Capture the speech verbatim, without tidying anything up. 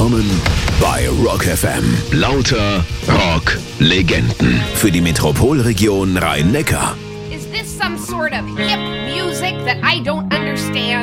Willkommen bei Rock F M. Lauter Rock-Legenden für die Metropolregion Rhein-Neckar. Is this some sort of hip music that I don't understand?